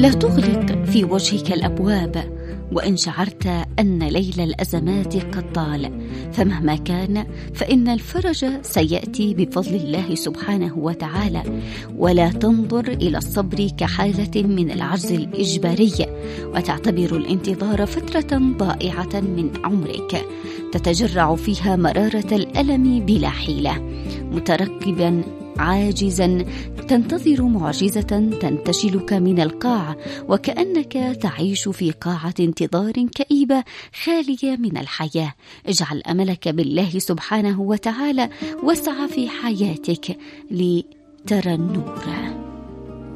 لا تغلق في وجهك الأبواب، وإن شعرت أن ليل الأزمات قد طال فمهما كان فإن الفرج سيأتي بفضل الله سبحانه وتعالى. ولا تنظر إلى الصبر كحالة من العجز الإجباري، وتعتبر الانتظار فترة ضائعة من عمرك تتجرع فيها مرارة الألم بلا حيلة، مترقبا عاجزا تنتظر معجزة تنتشلك من القاع، وكأنك تعيش في قاعة انتظار كئيبة خالية من الحياة. اجعل أملك بالله سبحانه وتعالى، واسع في حياتك لترى النور.